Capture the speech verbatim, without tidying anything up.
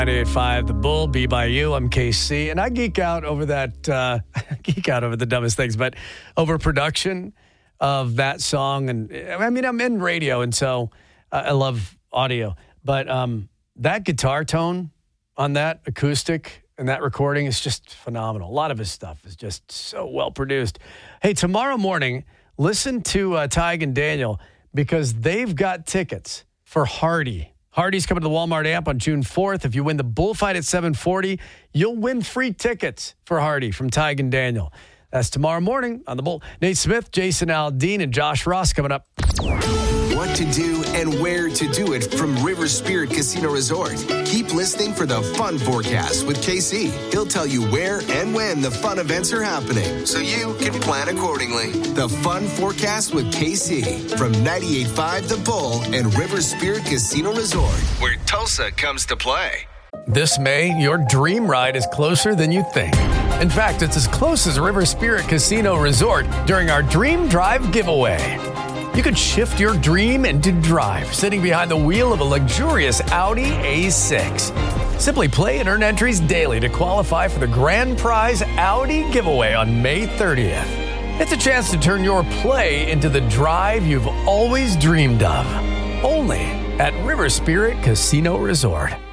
ninety-eight point five The Bull, Be By You. I'm K C, and I geek out over that, uh, geek out over the dumbest things, but over production of that song. And I mean, I'm in radio, and so uh, I love audio, but um, that guitar tone on that acoustic and that recording is just phenomenal. A lot of his stuff is just so well produced. Hey, tomorrow morning, listen to uh, Tig and Daniel, because they've got tickets for Hardy. Hardy's coming to the Walmart Amp on June fourth. If you win the bullfight at seven forty, you'll win free tickets for Hardy from Tig and Daniel. That's tomorrow morning on The Bull. Nate Smith, Jason Aldean, and Josh Ross coming up. What to do and where to do it from River Spirit Casino Resort. Keep listening for the Fun Forecast with K C. He'll tell you where and when the fun events are happening, so you can plan accordingly. The Fun Forecast with K C from ninety-eight point five The Bull and River Spirit Casino Resort, where Tulsa comes to play. This May, your dream ride is closer than you think. In fact, it's as close as River Spirit Casino Resort during our Dream Drive giveaway. You could shift your dream into drive, sitting behind the wheel of a luxurious Audi A six. Simply play and earn entries daily to qualify for the grand prize Audi giveaway on May thirtieth. It's a chance to turn your play into the drive you've always dreamed of. Only at River Spirit Casino Resort.